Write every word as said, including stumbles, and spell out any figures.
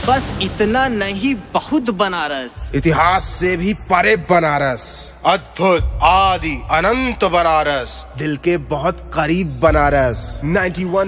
बस इतना नहीं, बहुत बनारस। इतिहास से भी परे बनारस, अद्भुत आदि अनंत बनारस, दिल के बहुत करीब बनारस। नाइंटी वन